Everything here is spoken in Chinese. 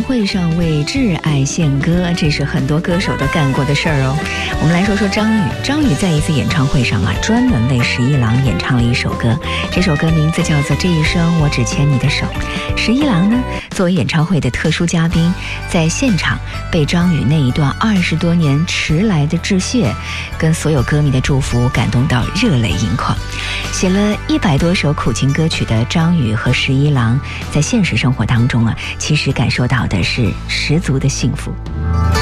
会上为挚爱献歌，这是很多歌手都干过的事儿哦。我们来说说张宇。张宇在一次演唱会上专门为十一郎演唱了一首歌，这首歌名字叫做《这一生我只牵你的手》。十一郎呢，作为演唱会的特殊嘉宾，在现场被张宇那一段20多年迟来的致谢，跟所有歌迷的祝福感动到热泪盈眶。写了100多首苦情歌曲的张宇和十一郎，在现实生活当中其实感受到的是十足的幸福。